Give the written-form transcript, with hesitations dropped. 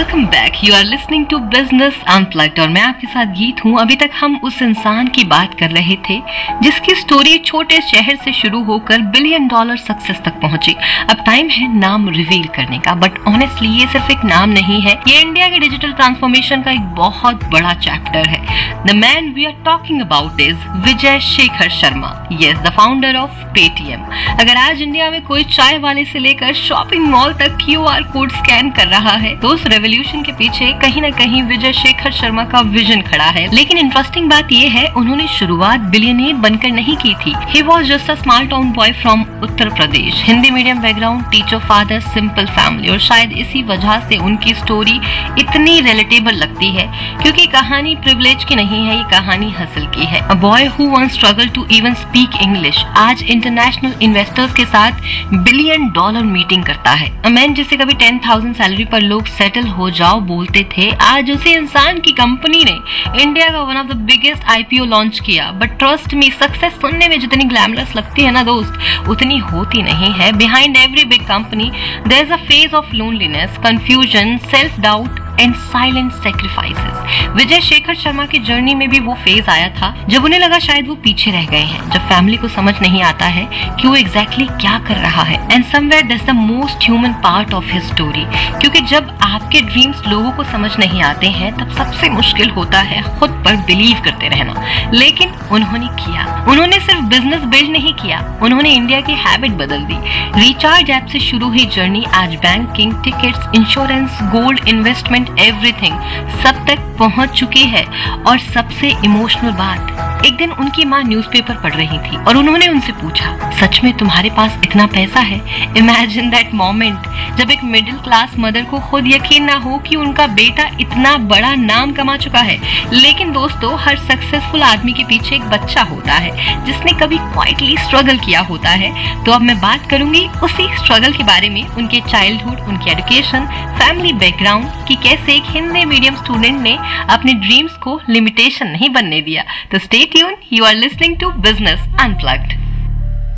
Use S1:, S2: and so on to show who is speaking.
S1: Welcome back. You are listening to business unplugged और मैं आपके साथ गीत हूँ। अभी तक हम उस इंसान की बात कर रहे थे जिसकी स्टोरी छोटे शहर से शुरू होकर $1 बिलियन सक्सेस तक पहुंची। अब टाइम है नाम रिवील करने का, बट ऑनेस्टली ये सिर्फ एक नाम नहीं है, ये इंडिया के डिजिटल ट्रांसफॉर्मेशन का एक बहुत बड़ा चैप्टर है। The man we are talking about is Vijay Shekhar Sharma, yes, the founder of Paytm. अगर आज इंडिया में कोई चाय वाले से लेकर शॉपिंग मॉल तक QR कोड स्कैन कर रहा है तो उस रेवोल्यूशन के पीछे कहीं न कहीं विजय शेखर शर्मा का विजन खड़ा है। लेकिन इंटरेस्टिंग बात यह है, उन्होंने शुरुआत बिलियनियर बनकर नहीं की थी। He was just a small town boy from Uttar Pradesh, Hindi medium background, teacher father, simple family. और शायद इसी वजह से उनकी स्टोरी इतनी रिलेटेबल लगती है, क्योंकि कहानी प्रिविलेज की नहीं है, ये कहानी हासिल की है। A boy who once struggle to even speak English आज इंटरनेशनल इन्वेस्टर्स के साथ $1 बिलियन मीटिंग करता है। अ मैन जिसे कभी 10,000 सैलरी पर लोग सेटल हो जाओ बोलते थे, आज उसी इंसान की कंपनी ने इंडिया का one of the biggest IPO launch किया। बट ट्रस्ट मी, सक्सेस सुनने में जितनी ग्लैमरस लगती है ना दोस्त, उतनी होती नहीं है। Behind every big company there is a phase of loneliness, confusion, self doubt and silent sacrifices. Vijay Shekhar Sharma की जर्नी में भी वो फेज आया था जब उन्हें लगा शायद वो पीछे रह गए हैं, जब फैमिली को समझ नहीं आता है कि वो एग्जैक्टली क्या कर रहा है। And somewhere that's the most human part of his story, क्योंकि जब आपके ड्रीम्स लोगों को समझ नहीं आते हैं तब सबसे मुश्किल होता है खुद पर बिलीव करते रहना। लेकिन उन्होंने किया। उन्होंने सिर्फ बिजनेस बिल्ड नहीं किया, उन्होंने इंडिया की हैबिट बदल दी। रिचार्ज ऐप से शुरू हुई जर्नी आज banking, tickets, insurance, gold, investment, everything सब तक पहुंच चुकी है। और सबसे इमोशनल बात, एक दिन उनकी माँ न्यूज़पेपर पढ़ रही थी और उन्होंने उनसे पूछा, सच में तुम्हारे पास इतना पैसा है? इमेजिन दैट मोमेंट, जब एक मिडिल क्लास मदर को खुद यकीन ना हो कि उनका बेटा इतना बड़ा नाम कमा चुका है। लेकिन दोस्तों, हर सक्सेसफुल आदमी के पीछे एक बच्चा होता है जिसने कभी क्वाइटली स्ट्रगल किया होता है। तो अब मैं बात करूंगी उसी स्ट्रगल के बारे में, उनके चाइल्डहुड, उनकी एजुकेशन, फैमिली बैकग्राउंड, कि कैसे एक हिंदी मीडियम स्टूडेंट ने अपने ड्रीम्स को लिमिटेशन नहीं बनने दिया। तो stay tune, you are listening to business unplugged.